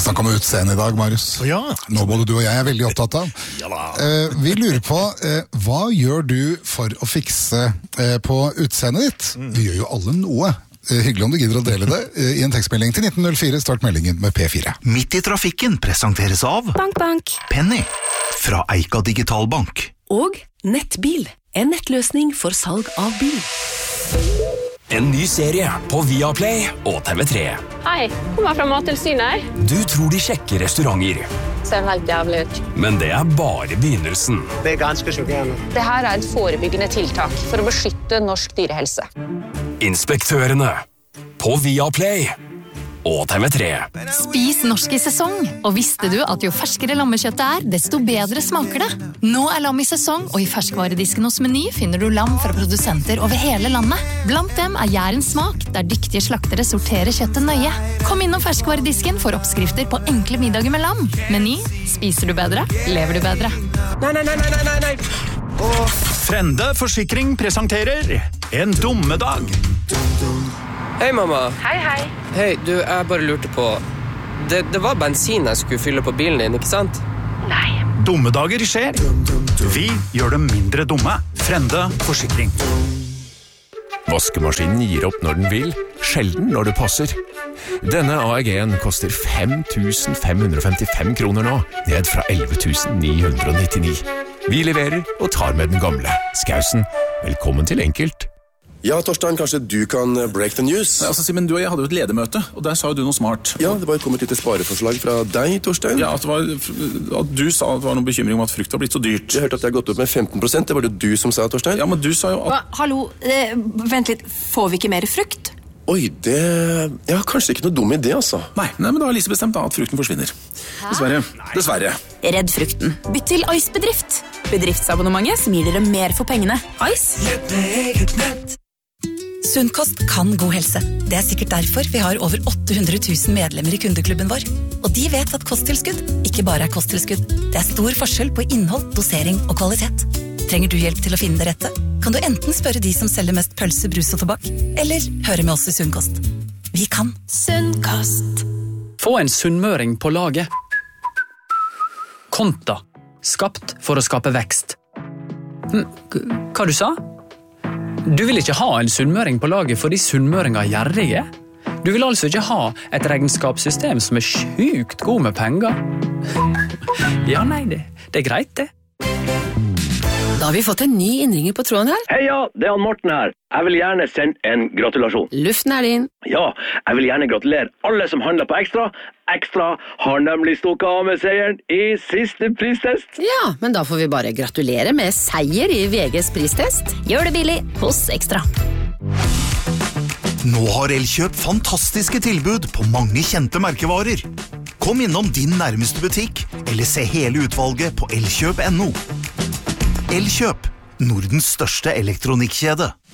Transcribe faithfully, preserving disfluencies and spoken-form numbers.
snakke om utseende I dag, Marius. Ja. Nå både du og jeg er veldig opptatt av. Ja da. Eh, vi lurer på, eh, hva gjør du for å fikse eh, på utseendet ditt? Mm. Vi gjør jo alle noe. Eh, hyggelig om du gidder å dele det eh, I en tekstmelding til nitten null fire. Start meldingen med P fire. Midt I trafikken presenteres av Bank, bank. Penny fra Eika Digitalbank. Og Nettbil, en nettløsning for salg av bil. En ny serie på Viaplay og T V tre. Hei, kommer fra Mattilsynet. Du tror de sjekker restauranter, Ser helt jævlig ut. men det er bare begynnelsen. Det er ganske sjokkerende. Det her er et forebyggende tiltak for å beskytte norsk dyrehelse. Inspektørene på Viaplay og T V tre. Spis norsk I sesong, og visste du at jo ferskere lammekjøttet er, desto bedre smaker det. Nå er lam I sesong, og I ferskvaredisken hos Meny finner du lam fra produsenter over hele landet. Blant dem er Jærens smak, der dyktige slaktere sorterer kjøttet nøye. Kom innom ferskvaredisken for oppskrifter på enkle middager med lam. Meny, spiser du bedre, lever du bedre. Nei, nei, nei, nei, nei, nei. Og Frende Forsikring presenterer En dommedag. Hei, mamma. Hei, hei. Hei, du, jeg bare lurte på... Det, det var bensin jeg skulle fylle på bilen din, ikke sant? Nei. Dommedager skjer. Vi gjør dem mindre dumme. Frende Forsikring. Vaskemaskinen gir opp når den vil, sjelden når det passer. Denne A E G-en koster fem tusen fem hundre og femtifem kroner nå, ned fra elleve tusen ni hundre og nittini. Vi leverer og tar med den gamle. Skausen, velkommen til Enkelt. Ja, Torstein, kanskje du kan break the news? Altså, Simen, du og jeg hadde jo et ledermøte, og der sa jo du noe smart. Ja, det var kommet et lite spareforslag fra deg, Torstein. Ja, at, det var, at du sa at det var noen bekymring om at frukt var blitt så dyrt. Jeg hørte at det har gått opp med femten prosent, det var det du som sa, Torstein. Ja, men du sa jo at... Hva? Hallo, eh, vent litt, får vi ikke mer frukt? Oi, det... Ja, kanskje ikke noe dum idé, altså. Nei, nei men da har Lise bestemt da at frukten forsvinner. Hæ? Dessverre, dessverre. Redd frukten. Bytt til Ice Bedrift. Bedriftsabonnementet som gir dere mer for pengene. Ice. Lett med eget nett. Sunnkost kan god helse. Det er sikkert derfor vi har over åtte hundre tusen medlemmer I kundeklubben vår. Og de vet at kosttilskudd ikke bare er kosttilskudd. Det er stor forskjell på innhold, dosering og kvalitet. Trenger du hjelp til å finne det rette? Kan du enten spørre de som selger mest pølse, brus og tobakk, eller høre med oss I Sunnkost. Vi kan. Sunnkost. Få en sunnmøring på laget. Konta. Skapt for å skape vekst. Hva du sa? Du vil ikke ha en sunnmøring på laget fordi sunnmøringer er gjerrige? Du vil altså ikke ha et regnskapssystem som er sjukt god med penger? Ja, nei, det, det er greit det. Da har vi fått en ny innringer på tråden her. Heia, det er han Morten her. Jeg vil gjerne sende en gratulasjon. Luften er din. Ja, jeg vil gjerne gratulere alle som handler på Ekstra. Ekstra har nemlig stukket av med seieren I siste pristest. Ja, men da får vi bare gratulere med seier I VGs pristest. Gjør det billig hos Ekstra. Nå har Elkjøp fantastiske tilbud på mange kjente merkevarer. Kom innom din nærmeste butikk, eller se hele utvalget på elkjøp punktum no. Elkjøp, Nordens største elektronikkjede.